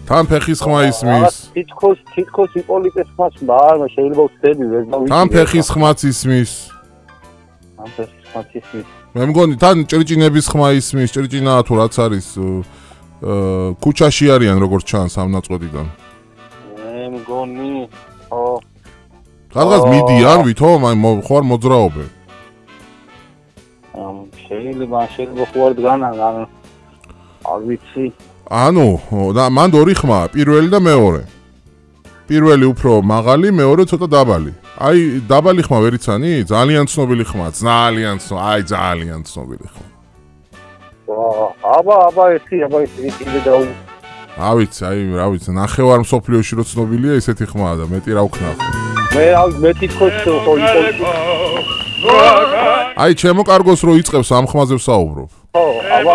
თან ფეხის ხმა ისმის. თითქოს იპოლიტეს ხმას მაგრამ შეიძლება ვწდები ვერ დავიჭირე. თან ფეხის ხმაც ისმის. თან ფეხის ხმაც ისმის. მე მგონი თან ჭრიჭინების ხმა ისმის, ჭრიჭინაა თუ რაც არის ქუჩაში არიან როგორც ჩანს ამ ნაწყვეტიდან. მე მგონი ხო. რაღაც მიდიან ვითომ ხო არ მოძრაობენ. შეიძლება ხო არ დგანან არ ვიცი. ანუ მანდ ორი ხმაა, პირველი და მეორე. პირველი უფრო მაღალი, მეორე ცოტა დაბალი. აი დაბალი ხმა ვერ იცანი? ძალიან ცნობილი ხმაა, ძალიან ცნობილი ხმა. აბა ეს კიდე დაუ. რა ვიცი, ნახევარ მსოფლიოში რო ცნობილია ესეთი ხმაა და მეტი რა ვქნახო. მე თითქოს ხო იპოლიტე. აი ჩემო კარგოს რო იწყებს ამ ხმაზე ვსაუბრობ. ხო, აბა